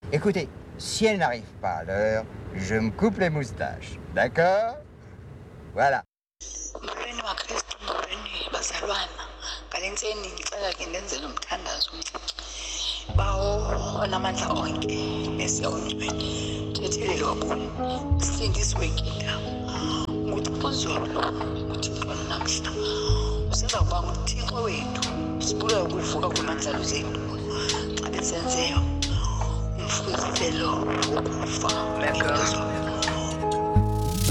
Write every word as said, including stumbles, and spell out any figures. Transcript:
Écoutez, si elle n'arrive pas à l'heure, je me coupe les moustaches. D'accord? Voilà. Molweni maKristu, molweni bazalwana. Ngalentseni ngicela ke ndenze lo mthandazo umncinci. Bawo onamandla onke nesiyawungcwele. Thethelele wabona. Sindiswe kindawo. Nguthixo zolo, nguThixo namhla. Usenza ukuba nguThixo wethu. Sibulele ukuvuka kwamandlalo zethu. Xa besenzeyo umfuziselo wokufa.